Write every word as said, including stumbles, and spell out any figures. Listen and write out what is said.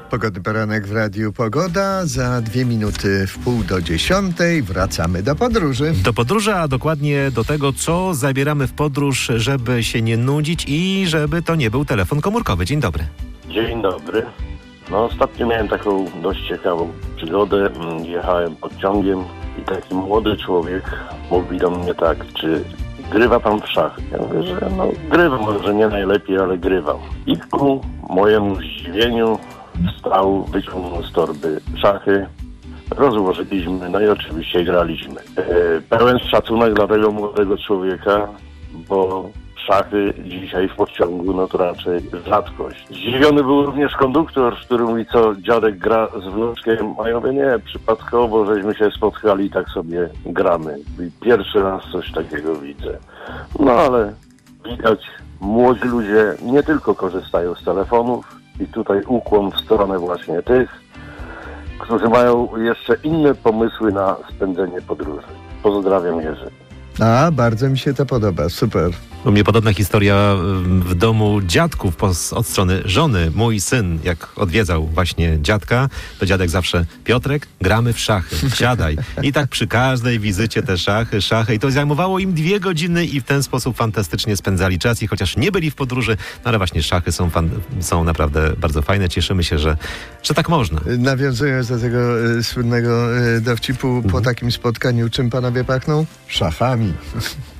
Pogodny poranek w Radiu Pogoda. Za dwie minuty w pół do dziesiątej wracamy do podróży. Do podróży, a dokładnie do tego, co zabieramy w podróż, żeby się nie nudzić i żeby to nie był telefon komórkowy. Dzień dobry. Dzień dobry. No ostatnio miałem taką dość ciekawą przygodę. Jechałem pociągiem i taki młody człowiek mówi do mnie tak, czy grywa pan w szachy? Ja mówię, że no grywam, może nie najlepiej, ale grywam. I ku mojemu zdziwieniu wstał, wyciągnął z torby szachy, rozłożyliśmy, no i oczywiście graliśmy. E, pełen szacunek dla tego młodego człowieka, bo szachy dzisiaj w pociągu no to raczej rzadkość. Zdziwiony był również konduktor, który mówi, co dziadek gra z wnuczkiem, a ja mówię, nie, przypadkowo żeśmy się spotkali i tak sobie gramy. I pierwszy raz coś takiego widzę. No ale widać, młodzi ludzie nie tylko korzystają z telefonów i tutaj ukłon w stronę właśnie tych, którzy mają jeszcze inne pomysły na spędzenie podróży. Pozdrawiam, Jerzy. A, bardzo mi się to podoba, super. U mnie podobna historia w domu dziadków od strony żony. Mój syn, jak odwiedzał właśnie dziadka, to dziadek zawsze: Piotrek, gramy w szachy, siadaj. I tak przy każdej wizycie te szachy, szachy. I to zajmowało im dwie godziny i w ten sposób fantastycznie spędzali czas. I chociaż nie byli w podróży, no ale właśnie szachy są, fan, są naprawdę bardzo fajne. Cieszymy się, że, że tak można. Nawiązując do tego e, słynnego e, dowcipu, mhm. po takim spotkaniu czym panowie pachną? Szachami.